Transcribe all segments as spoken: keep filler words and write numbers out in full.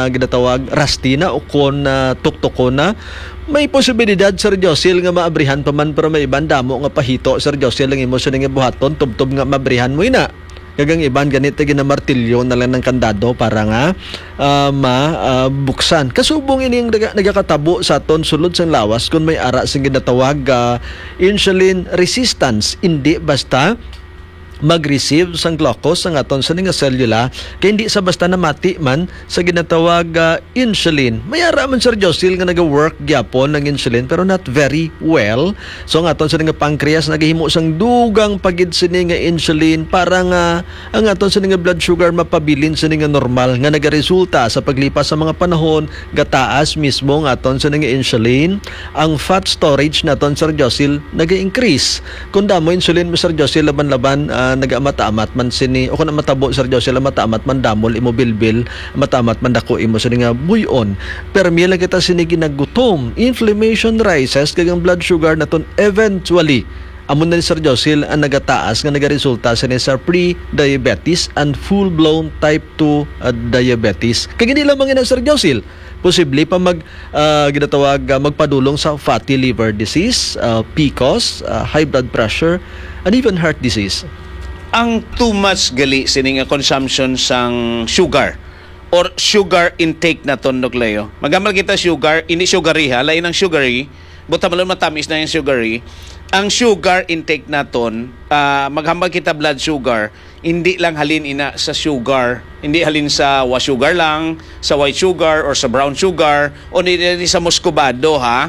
uh, ginatawag rastina o kon uh, tuktok na, may posibilidad Sir Josil nga maabrihan pa man pero may ibang damo nga pahito Sir Josil lang imo sa nga buhaton tubtob nga maabrihan mo ina. Kagang iban ganito ginamartilyo na lang ng kandado para nga uh, mabuksan. Uh, Kasubong ini yung nag- nagakatabo sa aton sulod sang lawas kung may ara sing ginatawag uh, insulin resistance. Hindi basta mag-receive sang glucose ang aton sa nga selula kaya hindi sa basta na mati man sa ginatawag uh, insulin. May ara man Sir Josil nga naga-work gyapon ng insulin pero not very well. So ang aton sa nga pancreas nagahimo sang dugang pagid sini nga insulin para nga ang aton sa nga blood sugar mapabilin sa nga normal nga nagaresulta sa paglipas sa mga panahon gataas mismo ang aton sa nga insulin. Ang fat storage naton Sir Josil naga-increase. Kung damo insulin mo Sir Josil laban-laban uh, naga-amat-amat man sini o kung matabo Sir Josil amat-amat man damol imo bilbil amat-amat man dako imo sini nga buyon permi lang kita sini ginagutom inflammation rises kagang blood sugar naton eventually amon na ni Sir Josil ang nagataas nga nagaresulta sa ni sa pre-diabetes and full-blown type two uh, diabetes kaya hindi lamang ina Sir Josil posible pa mag uh, ginatawag uh, magpadulong sa fatty liver disease, uh, P C O S, uh, high blood pressure and even heart disease. Ang too much gali sini nga consumption sang sugar or sugar intake naton Doc Leo. Magamal kita sugar, ini sugary ha, lain ang sugary, buta malon matamis na yung sugary. Ang sugar intake naton, uh, maghambal kita blood sugar, hindi lang halin ina sa sugar, hindi halin sa wa sugar lang, sa white sugar or sa brown sugar o hindi sa muscovado ha.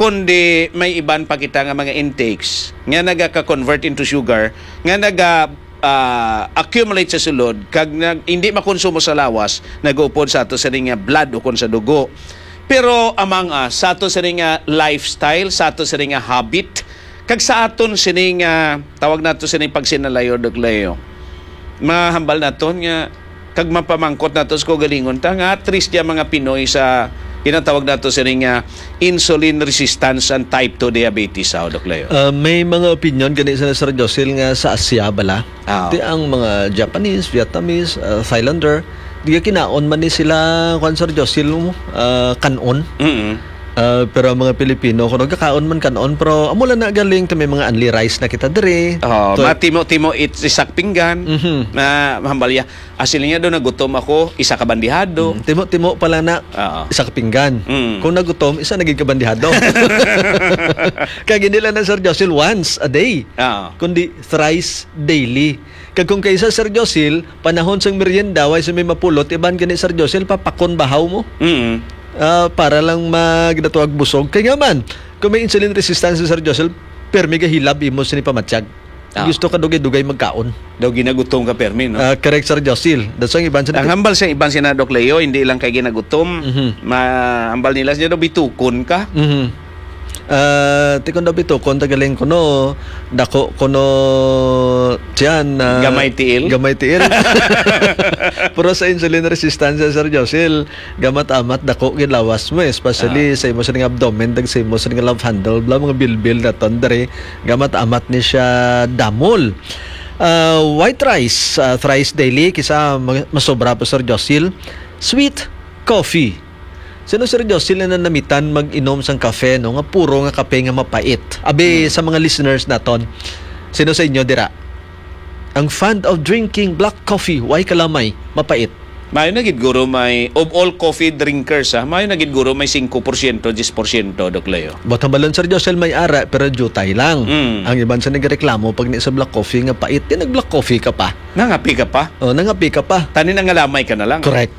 Kundi may iban pa kita nga mga intakes nga naga-convert into sugar, nga naga Uh, accumulate sa sulod kag nag, hindi makonsumo sa lawas nag-upod sa ato sa nga blood o kon sa dugo pero amang uh, sa ato sa nga lifestyle sa ato sa nga habit kag sa aton sining uh, tawag nato sining pagsinalayo Doc Leo mahambal naton nga kag mapamangkot nato sa kagalingon ta nga at least ya mga Pinoy sa kinatawag nato sa nga insulin resistance and type two diabetes sa Doc Leo. Uh, may mga opinion gani sa Sir Josil nga sa Asia bala. Oh. Di ang mga Japanese, Vietnamese, uh, Thailander, di kinaon man ni sila kung Sir Josil uh, kanon. Mm-hmm. Uh, pero ang mga Pilipino kung nagkakaon man kanon pero amo lang na galing may mga only rice na kita dire. Oh, matimo-timo it isak pinggan mm-hmm. na mahambalya. Asilnya do nagutom ako isa ka bandihado. Mm, timo-timo pala na uh-huh. isa ka pinggan. Mm. Kung nagutom isa naging kabandihado. Kaya hindi lang na Sir Josil once a day. Uh-huh. Kundi thrice daily. Kag kung kaysa Sir Josil panahon sang merienda way sa may mapulot iban gani Sir Josil papakon bahaw mo. Mm. Uh, para lang magnatuwag busog. Kaya nga man, kung may insulin resistance Sir Josil, permi ka hilab imo sa ni pamatsyag. Ah. Gusto ka dugay-dugay magkaon. Daw ginagutom ka permi, no? Uh, correct Sir Josil. That's ang iban sa ang hambal sa iban sina Doc Leo, hindi lang kay ginagutom. Mm-hmm. Mahambal nila siya daw bitukon ka. Mhm. Uh, tikon daw bito kon tagaling kuno dako kuno tiyan uh, gamay tiil gamay tiil pero sa insulin resistance Sir Josil gamat amat dako gilawas mo especially uh. sa imo sa nga abdomen dag sa imo sa nga love handle bla mga bilbil na tondre gamat amat ni siya damol. Uh, white rice uh, thrice daily kisa masobra pa Sir Josil. Sweet coffee. Sino Sir Josil na namitan mag-inom sang kafe no nga puro nga kape nga mapait. Abi hmm. sa mga listeners naton. Sino sa inyo dira? Ang fan of drinking black coffee, why kalamay, mapait. Mayo na gid guro may of all coffee drinkers ha. Mayo na gid guro may five percent, ten percent Doc Leo. Botang balon Sir Josil may ara pero jutay lang. Mm. Ang iban sa nagreklamo pag ni sa black coffee nga pait, di nag black coffee ka pa. Nangapi ka pa? Oh, nangapi ka pa. Tani nang ngalamay ka na lang. Correct.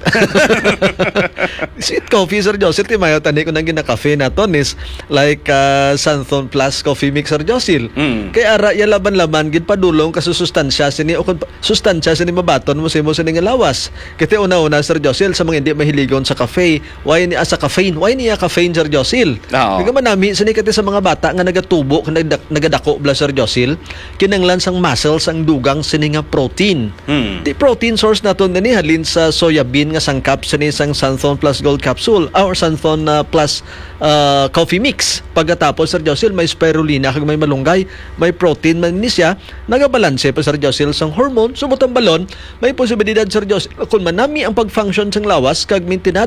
Sweet coffee Sir Josil ti mayo tani ko nang gina-cafe naton is like uh, Santhon Plus coffee mix Sir Josil. Mm. Kay ara ya laban-laban gid padulong ka sustansya sini o sustansya sini mabaton mo simo sini nga lawas. Kiti una-una Sir Josil sa mga hindi mahiligon sa cafe, why ni asa caffeine? Why niya caffeine Sir Josil? Kaya manami sini kati sa mga bata nga nagatubo nga nagadako bla Sir Josil, kinanglan sang muscles ang dugang sini nga protein. Hmm. Di protein source naton ni halin sa soya bean nga sangkap sini sang Santhon Plus Gold Capsule or Santhon uh, Plus uh, Coffee Mix. Pagkatapos Sir Josil may spirulina kag may malunggay, may protein man ni siya, nagabalanse pa Sir Josil sang hormone, subot ang balon, may posibilidad Sir Josil kung manami ang pag-function sang lawas kag maintenance